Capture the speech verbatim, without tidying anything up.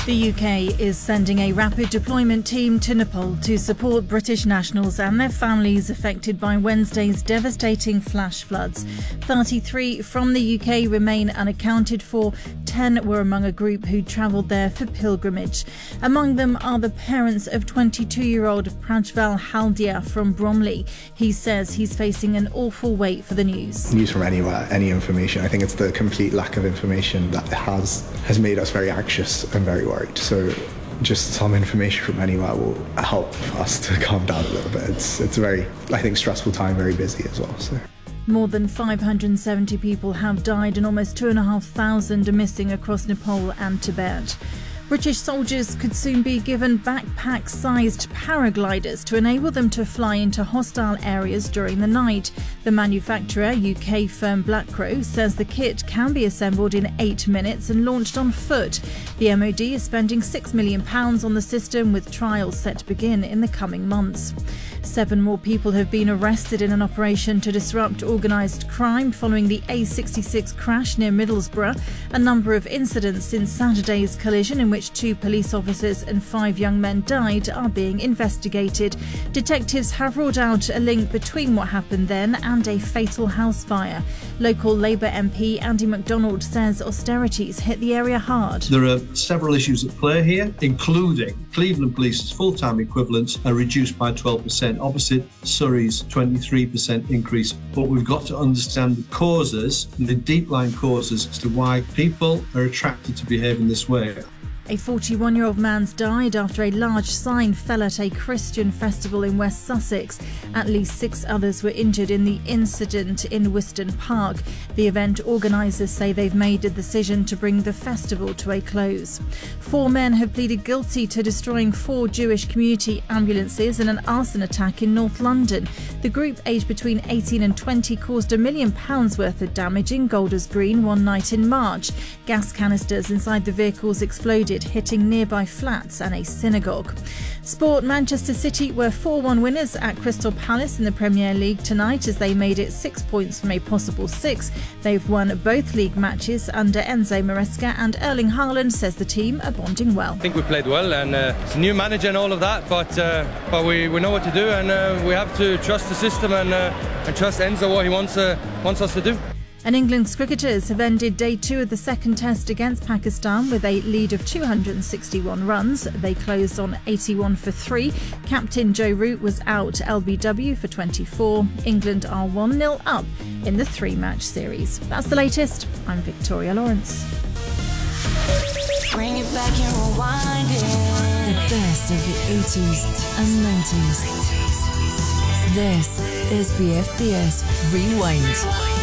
The U K is sending a rapid deployment team to Nepal to support British nationals and their families affected by Wednesday's devastating flash floods. thirty-three from the U K remain unaccounted for. ten were among a group who travelled there for pilgrimage. Among them are the parents of twenty-two-year-old Prajval Haldia from Bromley. He says he's facing an awful wait for the news. News from anywhere, any information. I think it's the complete lack of information that has has made us very anxious and very worried. So just some information from anywhere will help us to calm down a little bit. It's it's a very, I think, stressful time, very busy as well. So. More than five hundred seventy people have died and almost two and a half thousand are missing across Nepal and Tibet. British soldiers could soon be given backpack-sized paragliders to enable them to fly into hostile areas during the night. The manufacturer, U K firm Blackcrow, says the kit can be assembled in eight minutes and launched on foot. The M O D is spending six million pounds on the system, with trials set to begin in the coming months. Seven more people have been arrested in an operation to disrupt organised crime following the A sixty-six crash near Middlesbrough. A number of incidents since Saturday's collision, in which two police officers and five young men died, are being investigated. Detectives have ruled out a link between what happened then and a fatal house fire. Local Labour M P Andy MacDonald says austerities hit the area hard. There are several issues at play here, including Cleveland Police's full-time equivalents are reduced by twelve percent, opposite Surrey's twenty-three percent increase. But we've got to understand the causes, the deep-lying causes as to why people are attracted to behave in this way. A forty-one-year-old man's died after a large sign fell at a Christian festival in West Sussex. At least six others were injured in the incident in Wiston Park. The event organisers say they've made a decision to bring the festival to a close. Four men have pleaded guilty to destroying four Jewish community ambulances in an arson attack in North London. The group, aged between eighteen and twenty, caused a million pounds worth of damage in Golders Green one night in March. Gas canisters inside the vehicles exploded, hitting nearby flats and a synagogue. Sport: Manchester City were four one winners at Crystal Palace in the Premier League tonight as they made it six points from a possible six. They've won both league matches under Enzo Maresca, and Erling Haaland says the team are bonding well. I think we played well, and uh, it's a new manager and all of that, but uh, but we, we know what to do, and uh, we have to trust the system and uh, and trust Enzo what he wants uh, wants us to do. And England's cricketers have ended day two of the second test against Pakistan with a lead of two hundred sixty-one runs. They closed on eighty-one for three. Captain Joe Root was out L B W for twenty-four. England are one nil up in the three-match series. That's the latest. I'm Victoria Lawrence. Bring it back and rewind it. The best of the eighties and nineties. This is B F B S Rewind.